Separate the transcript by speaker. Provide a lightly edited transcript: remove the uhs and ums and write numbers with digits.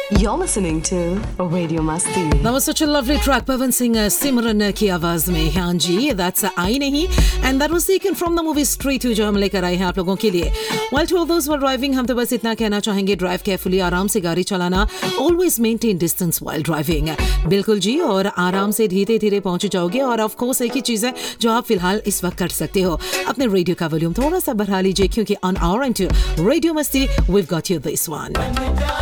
Speaker 1: You're listening to Radio Masti.
Speaker 2: That was such a lovely track, Pavan Singh Simran की आवाज में. हाँ जी, that's आई नहीं, and that was taken from the movie Street 2 जो हम लेकर आए हैं आप लोगों के लिए. While to all those who are driving, हम तो बस इतना कहना चाहेंगे, drive carefully, आराम से गाड़ी चलाना, always maintain distance while driving. बिल्कुल जी, और आराम से धीरे धीरे पहुंच जाओगे. और ऑफ कोर्स एक ही चीज है जो आप फिलहाल इस वक्त कर सकते हो, अपने रेडियो का वॉल्यूम थोड़ा सा बढ़ा लीजिए, क्योंकि on our end रेडियो मस्ती we've got you this one.